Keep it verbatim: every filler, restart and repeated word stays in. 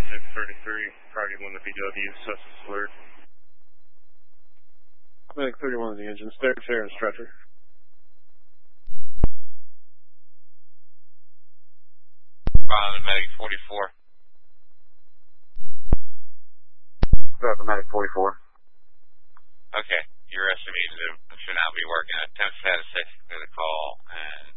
six thirty-three, target one to B W, suspect alert. Medic thirty-one on the engine, stair, chair, and stretcher. Roger, Medic forty-four. Roger, Medic forty-four. Okay, your estimated should now be working at ten status six for the call, and